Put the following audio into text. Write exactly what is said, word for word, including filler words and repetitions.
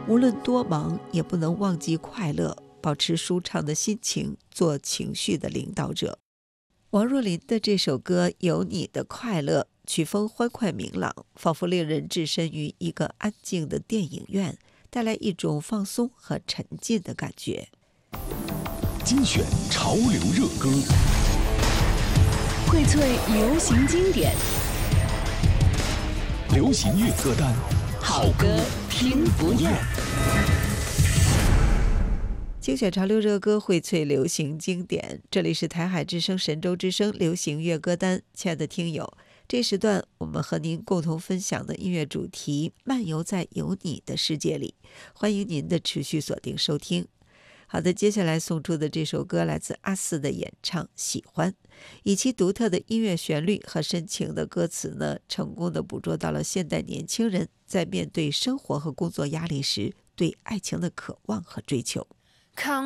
无论多忙，也不能忘记快乐，保持舒畅的心情，做情绪的领导者。王若琳的这首歌《有你的快乐》，曲风欢快明朗，仿佛令人置身于一个安静的电影院，带来一种放松和沉浸的感觉。 精选潮流热歌， 荟萃流行经典， 流行乐歌单， 好歌听不厌。 精选潮流热歌，荟萃流行经典。这里是台海之声、神州之声流行乐歌单。亲爱的听友，这时段我们和您共同分享的音乐主题，漫游在有你的世界里。欢迎您的持续锁定收听。好的，接下来送出的这首歌来自阿肆的演唱《喜欢》，以其独特的音乐旋律和深情的歌词呢，成功的捕捉到了现代年轻人在面对生活和工作压力时对爱情的渴望和追求。 看